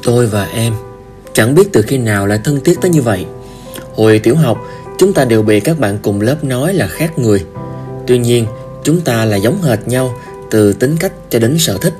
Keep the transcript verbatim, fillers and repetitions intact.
Tôi và em chẳng biết từ khi nào lại thân thiết tới như vậy. Hồi tiểu học, chúng ta đều bị các bạn cùng lớp nói là khác người. Tuy nhiên, chúng ta là giống hệt nhau từ tính cách cho đến sở thích.